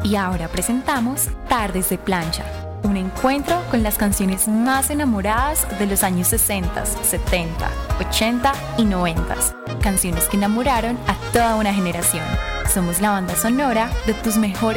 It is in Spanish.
Y ahora presentamos Tardes de Plancha, un encuentro con las canciones más enamoradas de los años 60, 70, 80 y 90. Canciones que enamoraron a toda una generación. Somos la banda sonora de tus mejores